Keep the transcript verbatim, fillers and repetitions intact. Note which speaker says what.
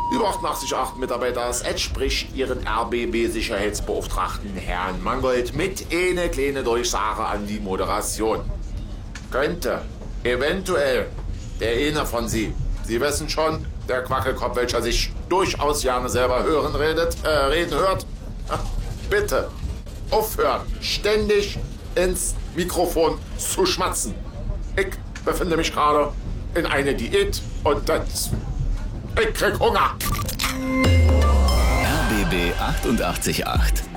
Speaker 1: Über achtundachtzig Komma acht Mitarbeiter, es spricht Ihren R B B-Sicherheitsbeauftragten Herrn Mangold mit eine kleine Durchsage an die Moderation. Könnte, eventuell, der eine von Sie, Sie wissen schon, der Quackelkopf, welcher sich durchaus gerne selber hören redet, äh, reden hört, bitte aufhören, ständig ins Mikrofon zu schmatzen. Ich befinde mich gerade in einer Diät und das... Ich krieg Hunger.
Speaker 2: R B B achtundachtzig Komma acht.